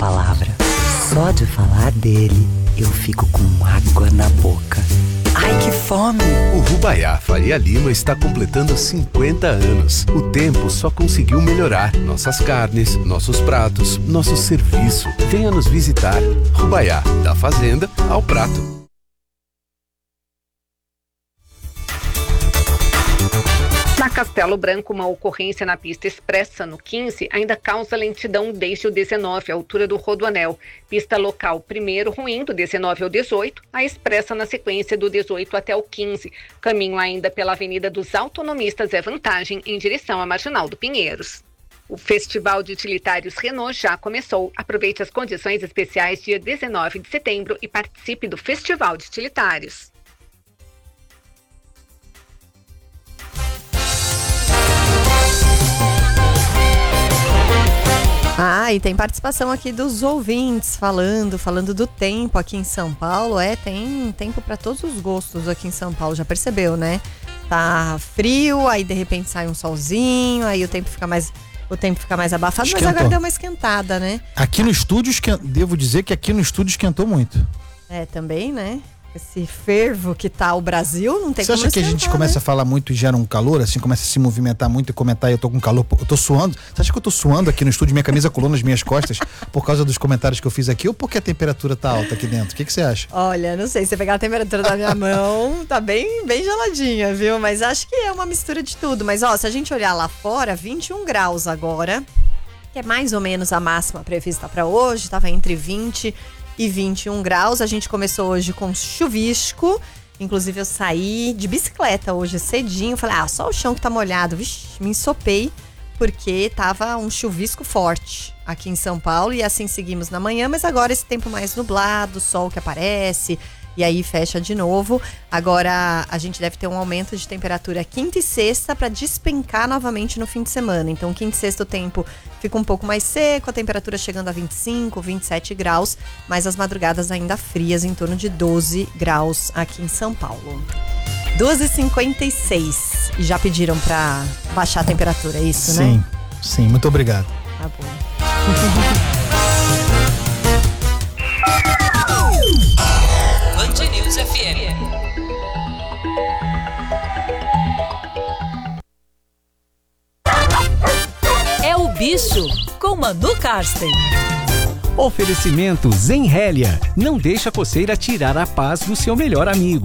palavra. Só de falar dele, eu fico com água na boca. Ai, que fome! O Rubaiá Faria Lima está completando 50 anos. O tempo só conseguiu melhorar nossas carnes, nossos pratos, nosso serviço. Venha nos visitar. Rubaiá, da fazenda ao prato. Na Castelo Branco, uma ocorrência na pista expressa no 15 ainda causa lentidão desde o 19, à altura do Rodoanel. Pista local primeiro ruim, do 19 ao 18, a expressa na sequência do 18 até o 15. Caminho ainda pela Avenida dos Autonomistas é vantagem em direção à Marginal do Pinheiros. O Festival de Utilitários Renault já começou. Aproveite as condições especiais dia 19 de setembro e participe do Festival de Utilitários. E tem participação aqui dos ouvintes falando do tempo aqui em São Paulo. Tem tempo para todos os gostos aqui em São Paulo, já percebeu, né? Tá frio, aí de repente sai um solzinho, aí o tempo fica mais abafado, esquentou. Mas agora deu uma esquentada, né? Aqui no estúdio, devo dizer que aqui no estúdio esquentou muito. Também, né? Esse fervo que tá o Brasil, não tem como esquentar. Você acha que a gente começa a falar muito e gera um calor, assim, começa a se movimentar muito e comentar e eu tô com calor, eu tô suando? Você acha que eu tô suando aqui no estúdio, minha camisa colou nas minhas costas por causa dos comentários que eu fiz aqui ou porque a temperatura tá alta aqui dentro? O que você acha? Olha, não sei, se você pegar a temperatura da minha mão, tá bem geladinha, viu? Mas acho que é uma mistura de tudo. Mas, se a gente olhar lá fora, 21 graus agora, que é mais ou menos a máxima prevista pra hoje, tava entre 20 e 21 graus. A gente começou hoje com chuvisco. Inclusive eu saí de bicicleta hoje cedinho. Falei, só o chão que tá molhado. Vixe, me ensopei porque tava um chuvisco forte aqui em São Paulo. E assim seguimos na manhã, mas agora esse tempo mais nublado, sol que aparece e aí fecha de novo. Agora a gente deve ter um aumento de temperatura quinta e sexta para despencar novamente no fim de semana. Então quinta e sexta o tempo fica um pouco mais seco, a temperatura chegando a 25, 27 graus, mas as madrugadas ainda frias, em torno de 12 graus aqui em São Paulo. 12h56. E já pediram para baixar a temperatura, é isso, né? Sim, muito obrigado. Tá bom. Band News FM. É o Bicho, com Manu Karsten. Oferecimento Zenrélia. Não deixa a coceira tirar a paz do seu melhor amigo.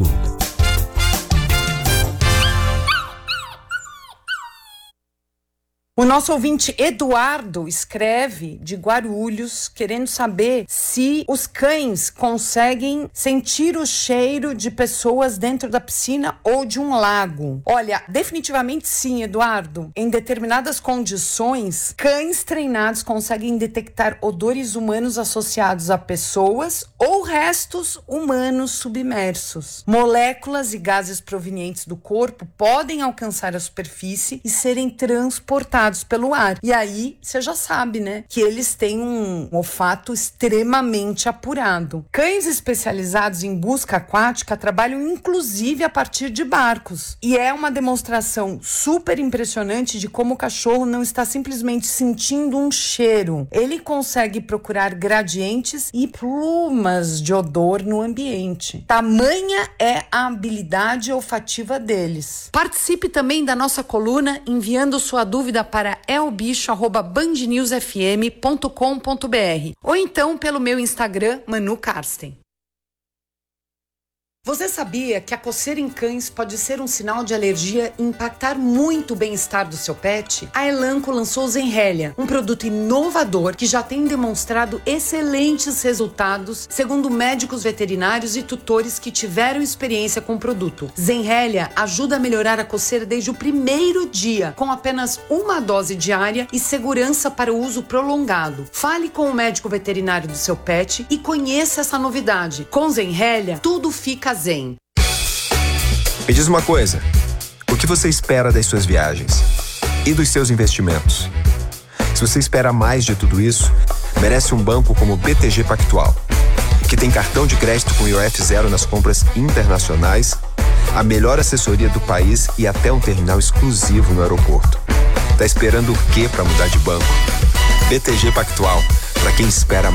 O nosso ouvinte Eduardo escreve de Guarulhos, querendo saber se os cães conseguem sentir o cheiro de pessoas dentro da piscina ou de um lago. Olha, definitivamente sim, Eduardo. Em determinadas condições, cães treinados conseguem detectar odores humanos associados a pessoas ou restos humanos submersos. Moléculas e gases provenientes do corpo podem alcançar a superfície e serem transportados pelo ar. E aí, você já sabe, né? Que eles têm um olfato extremamente apurado. Cães especializados em busca aquática trabalham inclusive a partir de barcos. E é uma demonstração super impressionante de como o cachorro não está simplesmente sentindo um cheiro. Ele consegue procurar gradientes e plumas de odor no ambiente. Tamanha é a habilidade olfativa deles. Participe também da nossa coluna enviando sua dúvida para elbicho@bandnewsfm.com.br ou então pelo meu Instagram, Manu Karsten. Você sabia que a coceira em cães pode ser um sinal de alergia e impactar muito o bem-estar do seu pet? A Elanco lançou o Zenrélia, um produto inovador que já tem demonstrado excelentes resultados, segundo médicos veterinários e tutores que tiveram experiência com o produto. Zenrélia ajuda a melhorar a coceira desde o primeiro dia, com apenas uma dose diária e segurança para o uso prolongado. Fale com o médico veterinário do seu pet e conheça essa novidade. Com Zenrélia, tudo fica zen. Me diz uma coisa, o que você espera das suas viagens? E dos seus investimentos? Se você espera mais de tudo isso, merece um banco como o BTG Pactual, que tem cartão de crédito com IOF zero nas compras internacionais, a melhor assessoria do país e até um terminal exclusivo no aeroporto. Tá esperando o quê para mudar de banco? BTG Pactual, para quem espera